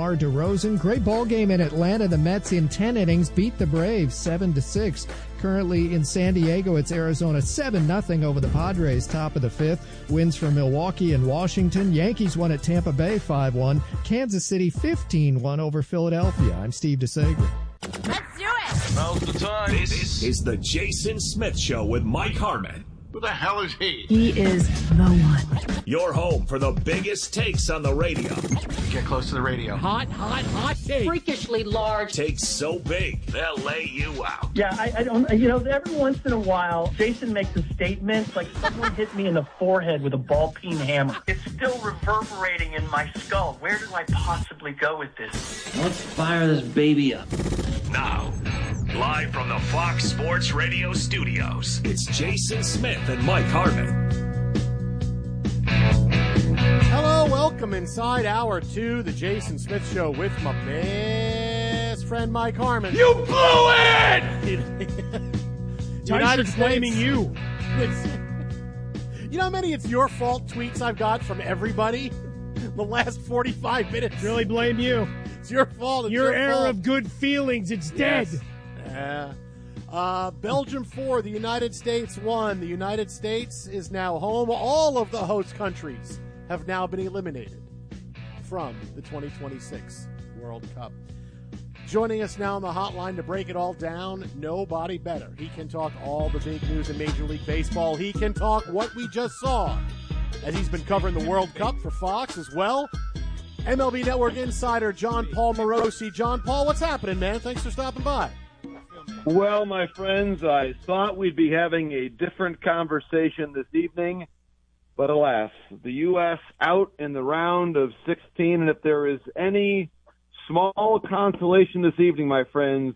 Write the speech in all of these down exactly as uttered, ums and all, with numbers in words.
DeMar DeRozan. Great ball game in Atlanta. The Mets in ten innings beat the Braves seven to six. Currently in San Diego, it's Arizona seven nothing over the Padres, top of the fifth. Wins for Milwaukee and Washington. Yankees won at Tampa Bay five one. Kansas City fifteen one over Philadelphia. I'm Steve DeSager. Let's do it! Now's the time. This, this is the Jason Smith Show with Mike Harmon. Who the hell is he? He is the one. Your home for the biggest takes on the radio. Get close to the radio. Hot, hot, hot take. Freakishly large. Takes so big, they'll lay you out. Yeah, I, I don't, you know, every once in a while, Jason makes a statement like someone hit me in the forehead with a ball peen hammer. It's still reverberating in my skull. Where do I possibly go with this? Let's fire this baby up. Now, live from the Fox Sports Radio studios, it's Jason Smith and Mike Harmon. Hello, welcome inside hour two, the Jason Smith Show with my best friend Mike Harmon. You blew it! Tyson's blaming you. It's, you know how many it's your fault tweets I've got from everybody the last forty-five minutes? Really blame you. It's your fault. It's your, your era fault. of good feelings, it's dead. Yes. Yeah. Uh, Belgium four, the United States one. The United States is now home. All of the host countries have now been eliminated from the twenty twenty-six World Cup. Joining us now on the hotline to break it all down, nobody better. He can talk all the big news in Major League Baseball. He can talk what we just saw, as he's been covering the World Cup for Fox as well. M L B Network insider John Paul Morosi. John Paul, what's happening, man? Thanks for stopping by. Well, my friends, I thought we'd be having a different conversation this evening, but alas, the U S out in the round of sixteen, and if there is any small consolation this evening, my friends,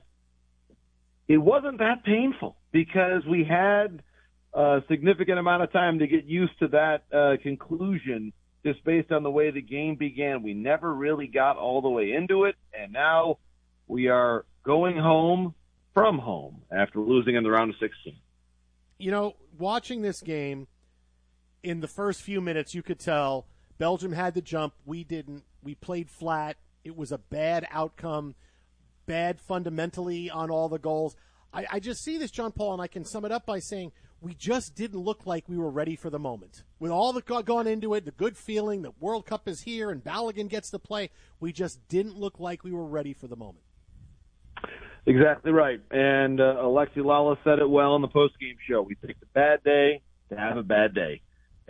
it wasn't that painful because we had a significant amount of time to get used to that uh, conclusion just based on the way the game began. We never really got all the way into it, and now we are going home from home after losing in the round of sixteen. You know, watching this game, in the first few minutes, you could tell Belgium had the jump. We didn't. We played flat. It was a bad outcome, bad fundamentally on all the goals. I, I just see this, John Paul, and I can sum it up by saying we just didn't look like we were ready for the moment. With all that gone into it, the good feeling that World Cup is here and Balogun gets to play, we just didn't look like we were ready for the moment. Exactly right. And uh, Alexi Lala said it well in the postgame show. We picked a bad day to have a bad day.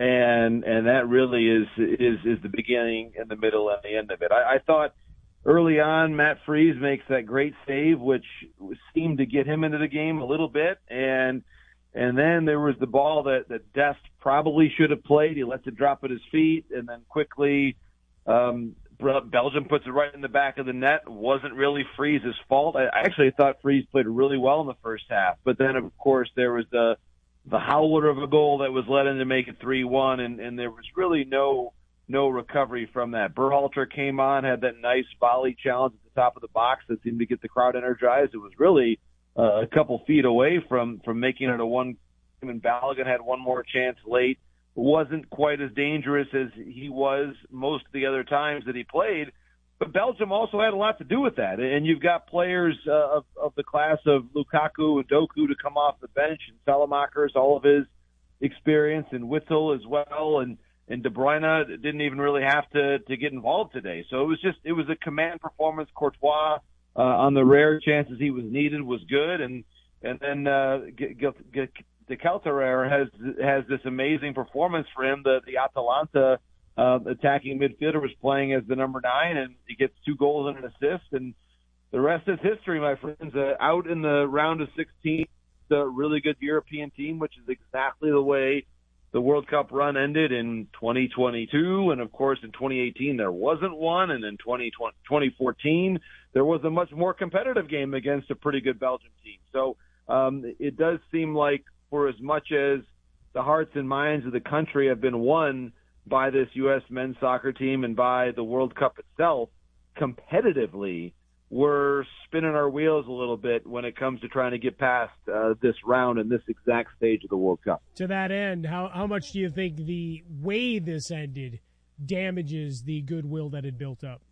And and that really is is is the beginning and the middle and the end of it. I, I thought early on Matt Freese makes that great save, which seemed to get him into the game a little bit. And and then there was the ball that, that Dest probably should have played. He lets it drop at his feet, and then quickly um, Belgium puts it right in the back of the net. It wasn't really Freese's fault. I actually thought Freese played really well in the first half. But then, of course, there was the the howler of a goal that was let in to make it three one, and, and there was really no no recovery from that. Berhalter came on, had that nice volley challenge at the top of the box that seemed to get the crowd energized. It was really uh, a couple feet away from, from making it a one, and Balogun had one more chance late. Wasn't quite as dangerous as he was most of the other times that he played, but Belgium also had a lot to do with that. And you've got players uh, of, of the class of Lukaku and Doku to come off the bench, and Salamackers, all of his experience, and Witzel as well, and, and De Bruyne didn't even really have to, to get involved today. So it was just, it was a command performance. Courtois, uh, on the rare chances he was needed, was good. And, and then, uh, get, get, get, De Kelterer has has this amazing performance for him. The the Atalanta uh, attacking midfielder was playing as the number nine, and he gets two goals and an assist, and the rest is history, my friends. Uh, out in the round of sixteen, a really good European team, which is exactly the way the World Cup run ended in twenty twenty-two, and of course in twenty eighteen there wasn't one, and in twenty fourteen there was a much more competitive game against a pretty good Belgium team. So um, it does seem like, for as much as the hearts and minds of the country have been won by this U S men's soccer team and by the World Cup itself, competitively, we're spinning our wheels a little bit when it comes to trying to get past uh, this round and this exact stage of the World Cup. To that end, how, how much do you think the way this ended damages the goodwill that had built up?